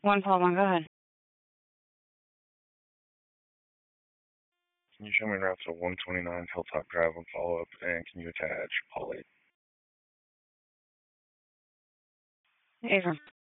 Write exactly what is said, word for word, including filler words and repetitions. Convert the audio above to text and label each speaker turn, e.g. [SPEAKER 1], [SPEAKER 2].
[SPEAKER 1] One Paul one, go ahead.
[SPEAKER 2] Can you show me routes to one twenty-nine Hilltop Drive and follow up, and can you attach Paul eight?
[SPEAKER 1] Avram.